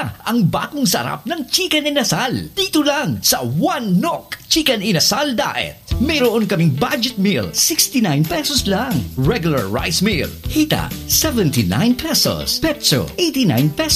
na ang bagong sarap ng chicken inasal. Dito lang sa One Nok Chicken Inasal Diet. Mayroon kaming budget meal, 69 pesos lang. Regular rice meal, hita, 79 pesos. Pezzo, 89 pesos.